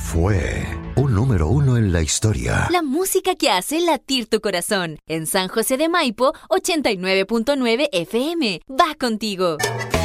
fue un número uno en la historia. La música que hace latir tu corazón. En San José de Maipo, 89.9 FM. Va contigo.